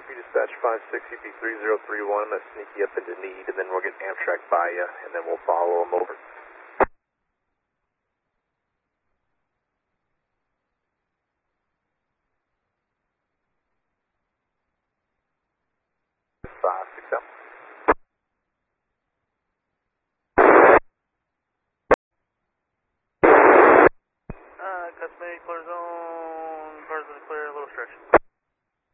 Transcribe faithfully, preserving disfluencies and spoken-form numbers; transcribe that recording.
Dispatch five six E P three zero three one, let's sneak you up into need, and then we'll get Amtrak by you, and then we'll follow them over. five six L. Uh, customary clear zone, cars in the clear, a little stretch.